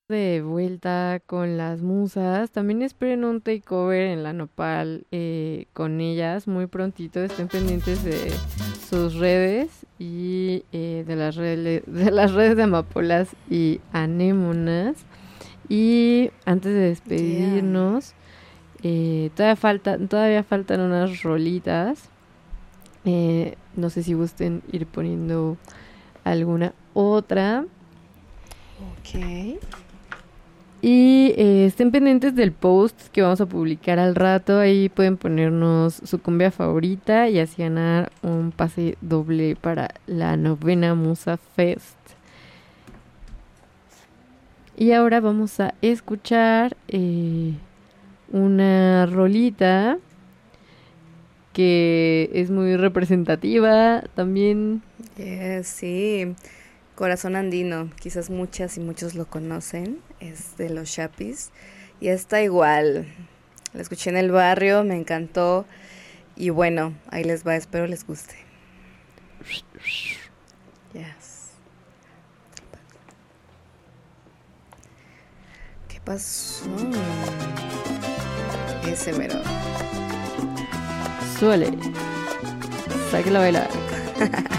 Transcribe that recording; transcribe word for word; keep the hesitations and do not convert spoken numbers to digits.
De vuelta con las musas. También esperen un takeover en la Nopal eh, con ellas muy prontito. Estén pendientes de sus redes y eh, de, las redes, de las redes de amapolas y anémonas. Y antes de despedirnos, yeah. eh, todavía, falta, todavía faltan unas rolitas. Eh, no sé si gusten ir poniendo alguna otra. Ok. Y eh, estén pendientes del post que vamos a publicar al rato. Ahí pueden ponernos su cumbia favorita y así ganar un pase doble para la novena Musa Fest. Y ahora vamos a escuchar eh, una rolita que es muy representativa también. Yeah, sí. Corazón Andino, quizás muchas y muchos lo conocen, es de los Chapis y está igual, la escuché en el barrio, me encantó y bueno, ahí les va, espero les guste. Yes. ¿Qué pasó? Ese mero. Suele, sáquela a bailar.